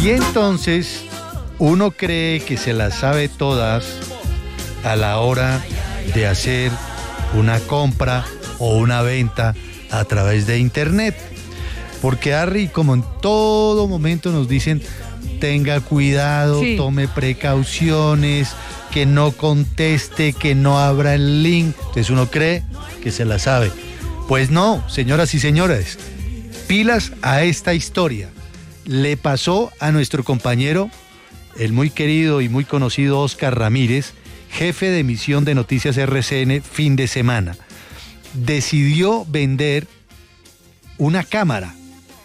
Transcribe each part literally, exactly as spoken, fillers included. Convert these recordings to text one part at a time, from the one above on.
Y entonces uno cree que se las sabe todas a la hora de hacer una compra o una venta a través de internet. Porque Harry, como en todo momento nos dicen, tenga cuidado, sí. tome precauciones, que no conteste, que no abra el link. Entonces uno cree que se la sabe. Pues no, señoras y señores, pilas a esta historia. Le pasó a nuestro compañero, el muy querido y muy conocido Oscar Ramírez, jefe de emisión de Noticias R C N fin de semana. Decidió vender una cámara.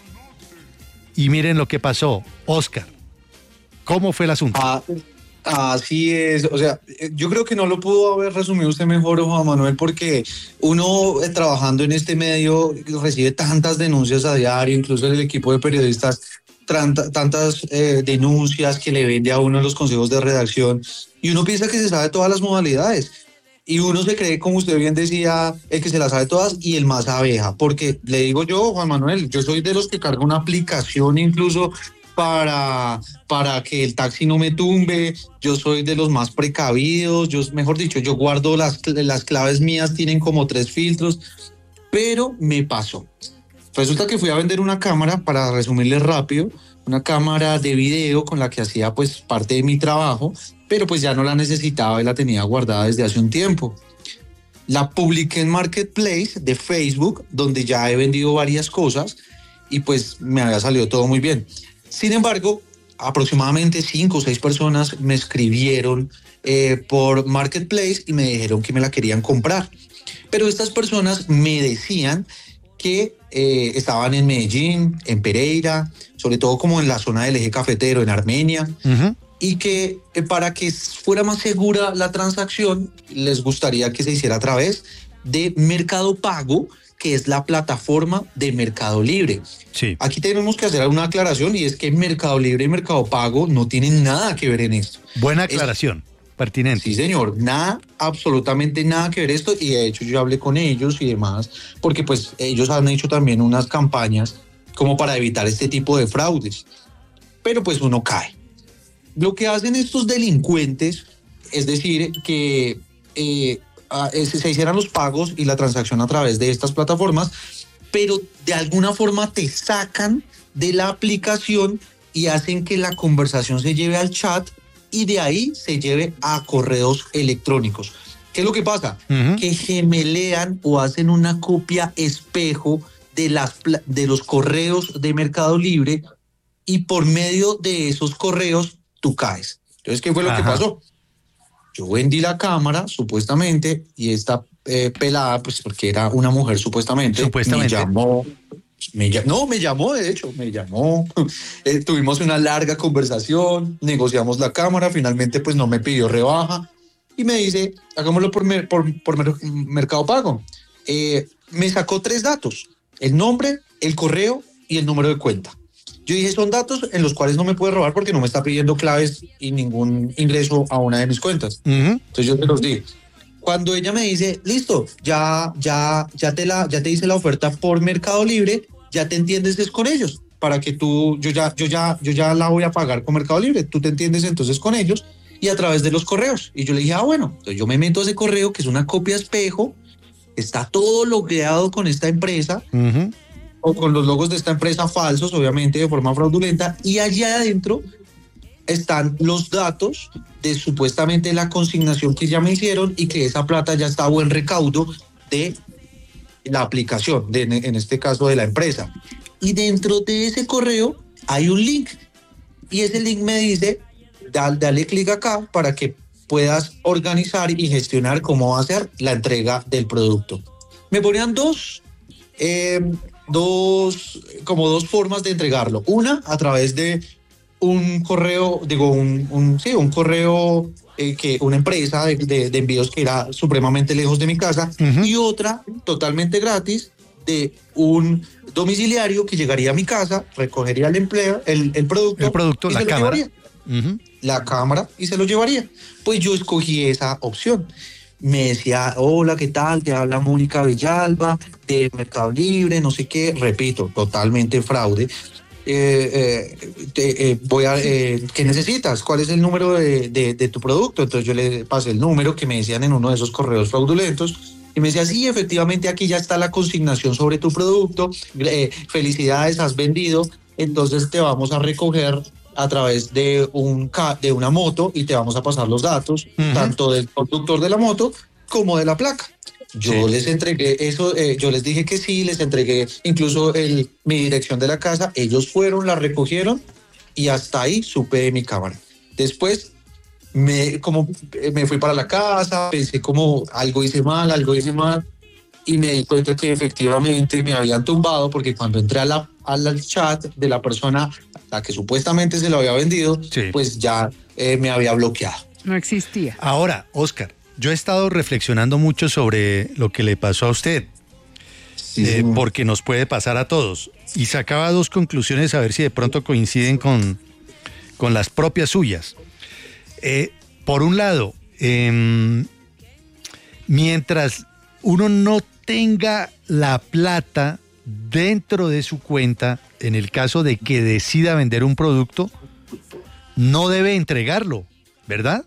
Y miren lo que pasó. Oscar, ¿cómo fue el asunto? Ah, así es, o sea, yo creo que no lo pudo haber resumido usted mejor, Juan Manuel, porque uno eh, trabajando en este medio recibe tantas denuncias a diario, incluso el equipo de periodistas, tranta, tantas eh, denuncias que le vende a uno los consejos de redacción, y uno piensa que se sabe todas las modalidades. Y uno se cree, como usted bien decía, el que se las sabe todas y el más abeja. Porque le digo yo, Juan Manuel, yo soy de los que carga una aplicación incluso para, para que el taxi no me tumbe. Yo soy de los más precavidos. Yo, mejor dicho, yo guardo las, las claves mías, tienen como tres filtros. Pero me pasó. Resulta que fui a vender una cámara, para resumirles rápido, una cámara de video con la que hacía pues parte de mi trabajo, pero pues ya no la necesitaba y la tenía guardada desde hace un tiempo. La publiqué en Marketplace de Facebook, donde ya he vendido varias cosas y pues me había salido todo muy bien. Sin embargo, aproximadamente cinco o seis personas me escribieron eh, por Marketplace y me dijeron que me la querían comprar. Pero estas personas me decían que eh, estaban en Medellín, en Pereira, sobre todo como en la zona del eje cafetero, en Armenia, uh-huh. y que eh, para que fuera más segura la transacción, les gustaría que se hiciera a través de Mercado Pago, que es la plataforma de Mercado Libre. Sí. Aquí tenemos que hacer una aclaración, y es que Mercado Libre y Mercado Pago no tienen nada que ver en esto. Buena aclaración. Es, pertinente. Sí, señor, nada, absolutamente nada que ver esto, y de hecho yo hablé con ellos y demás, porque pues ellos han hecho también unas campañas como para evitar este tipo de fraudes, pero pues uno cae. Lo que hacen estos delincuentes es decir que eh, se hicieran los pagos y la transacción a través de estas plataformas, pero de alguna forma te sacan de la aplicación y hacen que la conversación se lleve al chat y de ahí se lleve a correos electrónicos. ¿Qué es lo que pasa? Uh-huh. Que gemelean o hacen una copia espejo de, las, de los correos de Mercado Libre, y por medio de esos correos tú caes. Entonces, ¿qué fue lo Ajá. que pasó? Yo vendí la cámara, supuestamente, y esta eh, pelada, pues porque era una mujer supuestamente, supuestamente. me llamó... Me, no, me llamó, de hecho, me llamó, eh, tuvimos una larga conversación, negociamos la cámara, finalmente pues no me pidió rebaja y me dice, hagámoslo por, mer, por, por mer, Mercado Pago. Eh, me sacó tres datos, el nombre, el correo y el número de cuenta. Yo dije, son datos en los cuales no me puede robar porque no me está pidiendo claves y ningún ingreso a una de mis cuentas. Uh-huh. Entonces yo te los di. Cuando ella me dice, listo, ya, ya, ya, te la, ya te hice la oferta por Mercado Libre, ya te entiendes es con ellos, para que tú, yo ya, yo ya, yo ya la voy a pagar con Mercado Libre, tú te entiendes entonces con ellos y a través de los correos. Y yo le dije, ah, bueno, entonces yo me meto a ese correo que es una copia espejo, está todo logueado con esta empresa, uh-huh. o con los logos de esta empresa falsos, obviamente de forma fraudulenta, y allá adentro están los datos de supuestamente la consignación que ya me hicieron y que esa plata ya está a buen recaudo de la aplicación, de, en este caso de la empresa. Y dentro de ese correo hay un link y ese link me dice, dale, dale clic acá para que puedas organizar y gestionar cómo va a ser la entrega del producto. Me ponían dos, eh, dos, como dos formas de entregarlo. Una, a través de un correo, digo, un, un, sí, un correo, eh, que una empresa de, de, de envíos que era supremamente lejos de mi casa, uh-huh. y otra totalmente gratis de un domiciliario que llegaría a mi casa, recogería el empleo, el, el producto, el producto, y la se cámara, lo llevaría. Uh-huh. La cámara y se lo llevaría. Pues yo escogí esa opción. Me decía, hola, ¿qué tal? Te habla Mónica Villalba de Mercado Libre, no sé qué. Repito, totalmente fraude. eh, te, eh, voy a, eh, ¿qué necesitas? ¿Cuál es el número de, de, de tu producto? Entonces yo le pasé el número que me decían en uno de esos correos fraudulentos y me decía, sí, efectivamente aquí ya está la consignación sobre tu producto, eh, felicidades, has vendido, entonces te vamos a recoger a través de, un, de una moto y te vamos a pasar los datos, uh-huh. tanto del conductor de la moto como de la placa. Yo sí. les entregué eso, eh, yo les dije que sí, les entregué incluso el, mi dirección de la casa, ellos fueron, la recogieron y hasta ahí supe de mi cámara. Después me, como, me fui para la casa, pensé como algo hice mal, algo hice mal y me di cuenta que efectivamente me habían tumbado porque cuando entré a la, al chat de la persona a la que supuestamente se lo había vendido, sí. pues ya eh, me había bloqueado. No existía. Ahora, Oscar, yo he estado reflexionando mucho sobre lo que le pasó a usted, sí, eh, porque nos puede pasar a todos. Y sacaba dos conclusiones a ver si de pronto coinciden con, con las propias suyas. Eh, por un lado, eh, mientras uno no tenga la plata dentro de su cuenta, en el caso de que decida vender un producto, no debe entregarlo, ¿verdad?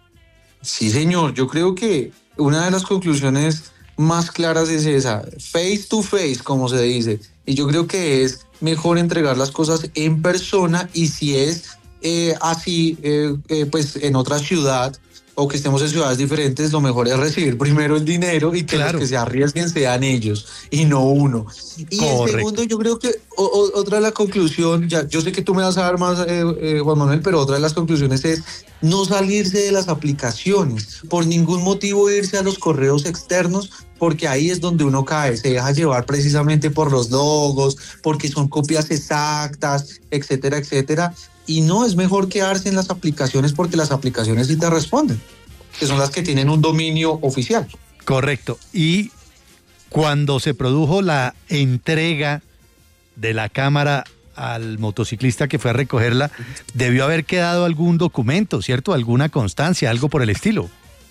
Sí, señor. Yo creo que una de las conclusiones más claras es esa, face to face, como se dice. Y yo creo que es mejor entregar las cosas en persona y si es eh, así, eh, eh, pues en otra ciudad o que estemos en ciudades diferentes, lo mejor es recibir primero el dinero y que claro. los que se arriesguen sean ellos y no uno. Y Correcto. El segundo, yo creo que o, o, otra de la conclusión, ya, yo sé que tú me vas a dar más, eh, eh, Juan Manuel, pero otra de las conclusiones es no salirse de las aplicaciones, por ningún motivo irse a los correos externos, porque ahí es donde uno cae, se deja llevar precisamente por los logos, porque son copias exactas, etcétera, etcétera. Y no, es mejor quedarse en las aplicaciones porque las aplicaciones sí te responden, que son las que tienen un dominio oficial. Correcto. Y cuando se produjo la entrega de la cámara al motociclista que fue a recogerla, debió haber quedado algún documento, ¿cierto? Alguna constancia, algo por el estilo.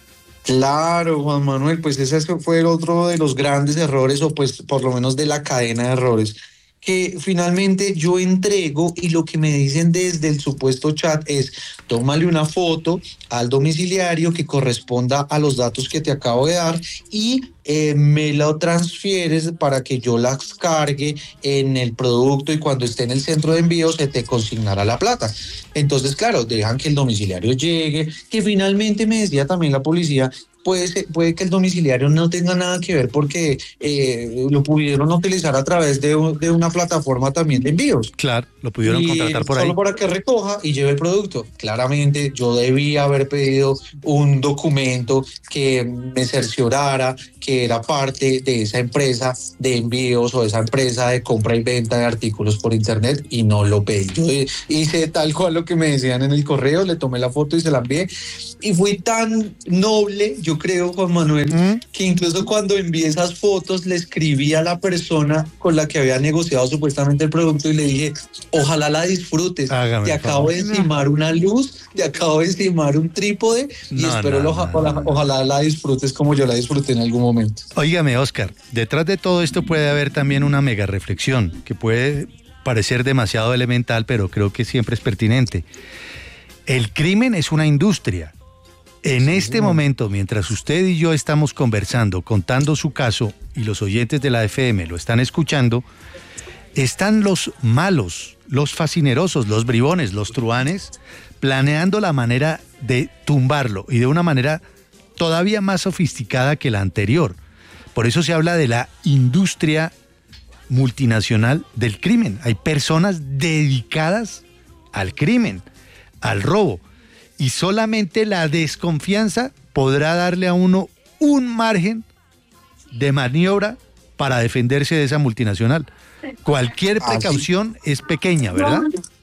Claro, Juan Manuel, pues ese fue otro de los grandes errores, o pues por lo menos de la cadena de errores, que finalmente yo entrego y lo que me dicen desde el supuesto chat es tómale una foto al domiciliario que corresponda a los datos que te acabo de dar y eh, me lo transfieres para que yo las cargue en el producto y cuando esté en el centro de envío se te consignará la plata. Entonces, claro, dejan que el domiciliario llegue, que finalmente me decía también la policía, Puede, ser, puede que el domiciliario no tenga nada que ver porque eh, lo pudieron utilizar a través de, de una plataforma también de envíos. Claro, lo pudieron y contratar por solo ahí. Solo para que recoja y lleve el producto. Claramente yo debía haber pedido un documento que me cerciorara que era parte de esa empresa de envíos o de esa empresa de compra y venta de artículos por internet y no lo pedí. Yo hice tal cual lo que me decían en el correo, le tomé la foto y se la envié y fui tan noble, yo creo, Juan Manuel, ¿Mm? que incluso cuando envié esas fotos le escribí a la persona con la que había negociado supuestamente el producto y le dije, ojalá la disfrutes, Hágame, te acabo de encimar una luz, te acabo de encimar un trípode y no, espero no, lo, no, ojalá, no. ojalá la disfrutes como yo la disfruté en algún momento. Óigame, Oscar, detrás de todo esto puede haber también una mega reflexión que puede parecer demasiado elemental, pero creo que siempre es pertinente. El crimen es una industria. En este momento, mientras usted y yo estamos conversando, contando su caso, y los oyentes de la F M lo están escuchando, están los malos, los fascinerosos, los bribones, los truanes, planeando la manera de tumbarlo y de una manera todavía más sofisticada que la anterior. Por eso se habla de la industria multinacional del crimen. Hay personas dedicadas al crimen, al robo. Y solamente la desconfianza podrá darle a uno un margen de maniobra para defenderse de esa multinacional. Cualquier precaución Así. es pequeña, ¿verdad?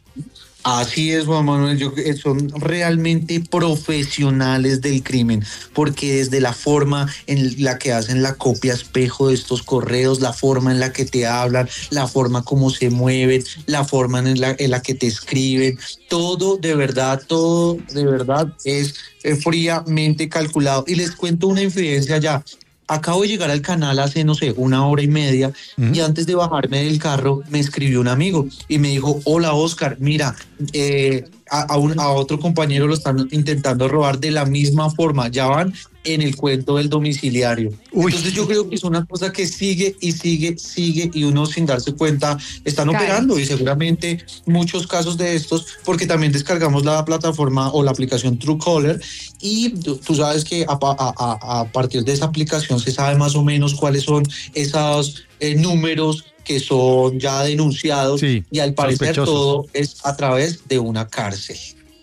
Así es, Juan Manuel, yo, son realmente profesionales del crimen, porque desde la forma en la que hacen la copia espejo de estos correos, la forma en la que te hablan, la forma como se mueven, la forma en la, en la que te escriben, todo de verdad, todo de verdad es eh, fríamente calculado. Y les cuento una infidencia ya. acabo de llegar al canal hace, no sé, una hora y media, uh-huh. y antes de bajarme del carro me escribió un amigo y me dijo, hola Oscar, mira, eh, a, a, un, a otro compañero lo están intentando robar de la misma forma, ya van en el cuento del domiciliario. Uy. Entonces yo creo que es una cosa que sigue y sigue, sigue, y uno sin darse cuenta están Cae. operando, y seguramente muchos casos de estos, porque también descargamos la plataforma o la aplicación Truecaller, y tú, tú sabes que a, a, a, a partir de esa aplicación se sabe más o menos cuáles son esos eh, números que son ya denunciados, sí, y al parecer todo es a través de una cárcel.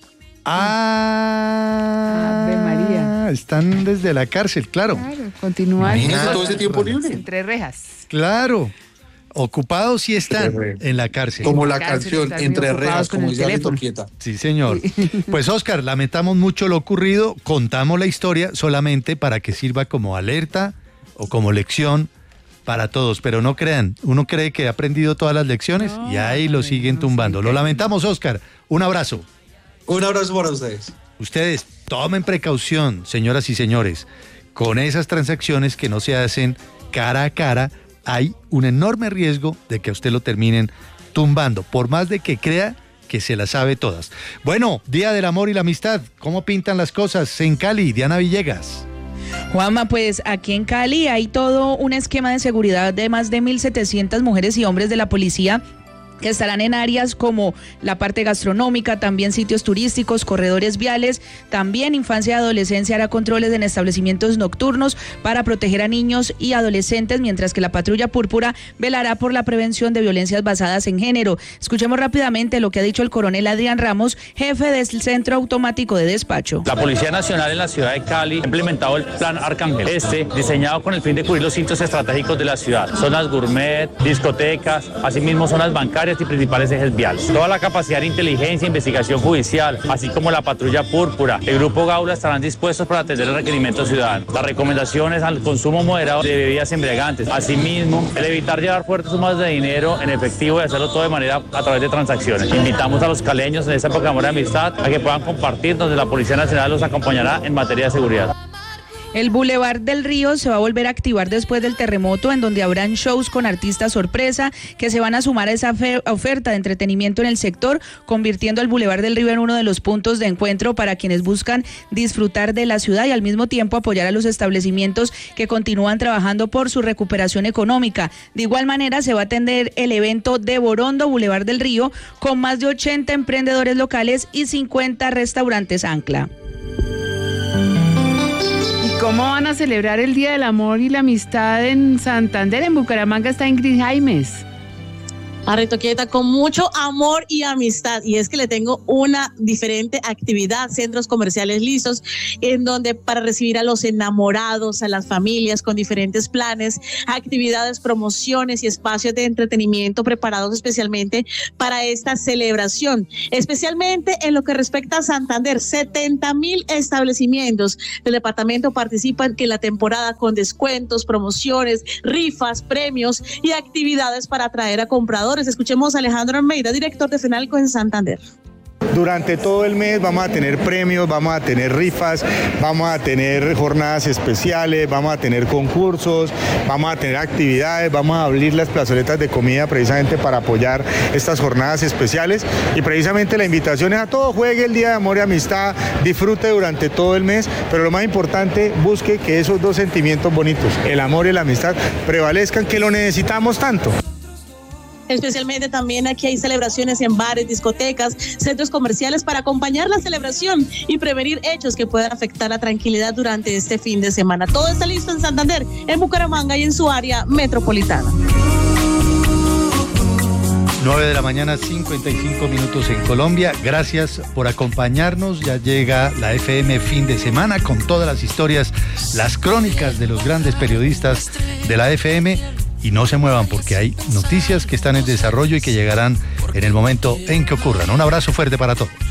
Ah, Ave María. Están desde la cárcel, claro. Claro, continúan. Ah, todo ese tiempo libre. Entre rejas. Claro. Ocupados sí están en la cárcel. Como la canción, Entre rejas, como dice Alito Quieta. Sí, señor. Pues, Oscar, lamentamos mucho lo ocurrido. Contamos la historia solamente para que sirva como alerta o como lección para todos, pero no crean, uno cree que ha aprendido todas las lecciones no, y ahí lo siguen no, tumbando. Sí, lo lamentamos, Oscar. Un abrazo. Un abrazo para ustedes. Ustedes tomen precaución, señoras y señores, con esas transacciones que no se hacen cara a cara. Hay un enorme riesgo de que a usted lo terminen tumbando, por más de que crea que se las sabe todas. Bueno, Día del Amor y la Amistad, ¿cómo pintan las cosas en Cali? Diana Villegas. Juanma, pues aquí en Cali hay todo un esquema de seguridad de más de mil setecientas mujeres y hombres de la policía que estarán en áreas como la parte gastronómica, también sitios turísticos, corredores viales, también infancia y adolescencia hará controles en establecimientos nocturnos para proteger a niños y adolescentes, mientras que la patrulla púrpura velará por la prevención de violencias basadas en género. Escuchemos rápidamente lo que ha dicho el coronel Adrián Ramos, jefe del Centro Automático de Despacho. La Policía Nacional en la ciudad de Cali ha implementado el Plan Arcángel, este diseñado con el fin de cubrir los sitios estratégicos de la ciudad, zonas gourmet, discotecas, asimismo zonas bancarias y principales ejes viales. Toda la capacidad de inteligencia e investigación judicial, así como la patrulla púrpura, el grupo Gaula estarán dispuestos para atender el requerimiento ciudadano. Las recomendaciones al consumo moderado de bebidas embriagantes. Asimismo, el evitar llevar fuertes sumas de dinero en efectivo y hacerlo todo de manera a través de transacciones. Invitamos a los caleños en esta época de amor y amistad a que puedan compartir, donde la Policía Nacional los acompañará en materia de seguridad. El Boulevard del Río se va a volver a activar después del terremoto, en donde habrán shows con artistas sorpresa que se van a sumar a esa oferta de entretenimiento en el sector, convirtiendo el Boulevard del Río en uno de los puntos de encuentro para quienes buscan disfrutar de la ciudad y al mismo tiempo apoyar a los establecimientos que continúan trabajando por su recuperación económica. De igual manera se va a atender el evento de Borondo Boulevard del Río con más de ochenta emprendedores locales y cincuenta restaurantes ancla. ¿Cómo van a celebrar el Día del Amor y la Amistad en Santander? En Bucaramanga está Ingrid Jaimes. Arreto Quieta, con mucho amor y amistad, y es que le tengo una diferente actividad, centros comerciales listos, en donde para recibir a los enamorados, a las familias con diferentes planes, actividades, promociones y espacios de entretenimiento preparados especialmente para esta celebración, especialmente en lo que respecta a Santander. setenta mil establecimientos del departamento participan en la temporada con descuentos, promociones, rifas, premios y actividades para atraer a compradores. Escuchemos a Alejandro Almeida, director de FENALCO en Santander. Durante todo el mes vamos a tener premios, vamos a tener rifas, vamos a tener jornadas especiales, vamos a tener concursos, vamos a tener actividades, vamos a abrir las plazoletas de comida precisamente para apoyar estas jornadas especiales, y precisamente la invitación es a todos: juegue el Día de Amor y Amistad, disfrute durante todo el mes, pero lo más importante, busque que esos dos sentimientos bonitos, el amor y la amistad, prevalezcan, que lo necesitamos tanto. Especialmente también aquí hay celebraciones en bares, discotecas, centros comerciales para acompañar la celebración y prevenir hechos que puedan afectar la tranquilidad durante este fin de semana. Todo está listo en Santander, en Bucaramanga y en su área metropolitana. nueve de la mañana, cincuenta y cinco minutos en Colombia. Gracias por acompañarnos. Ya llega la F M fin de semana con todas las historias, las crónicas de los grandes periodistas de la F M. Y no se muevan, porque hay noticias que están en desarrollo y que llegarán en el momento en que ocurran. Un abrazo fuerte para todos.